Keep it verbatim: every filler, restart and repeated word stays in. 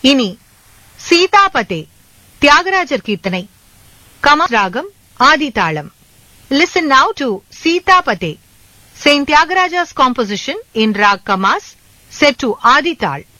இனி சீதாபதே தியாகராஜர் கீர்த்தனை, கமாஸ் ராகம், ஆதி தாளம். Listen now to Sitapade, Saint Tyagaraja's composition in Rag Kamas, set to Adi Tal.